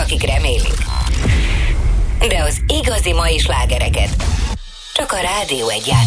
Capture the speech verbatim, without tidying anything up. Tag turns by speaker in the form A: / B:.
A: akik remélik. De az igazi mai slágereket csak a Rádió Egyben.